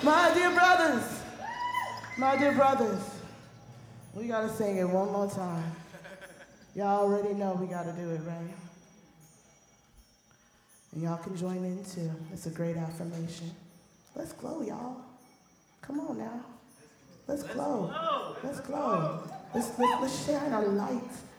My dear brothers, we gotta sing it one more time. Y'all already know we gotta do it, right? And y'all can join in too. It's a great affirmation. Let's glow, y'all. Come on now. Let's glow. Let's glow. Let's shine our light